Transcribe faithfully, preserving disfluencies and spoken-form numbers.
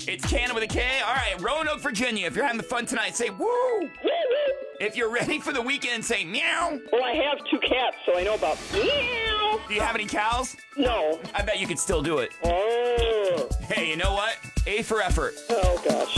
It's Cannon with a K. All right, Roanoke, Virginia. If you're having fun tonight, say woo. If you're ready for the weekend, say meow. Well, I have two cats, so I know about meow. Do you have any cows? No. I bet you could still do it. Oh. Hey, you know what? A for effort. Oh, gosh.